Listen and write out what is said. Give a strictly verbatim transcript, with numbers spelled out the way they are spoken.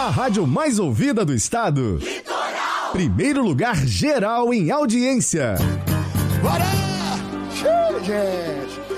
A rádio mais ouvida do estado. Litoral. Primeiro lugar geral em audiência. Bora! Cheio, gente!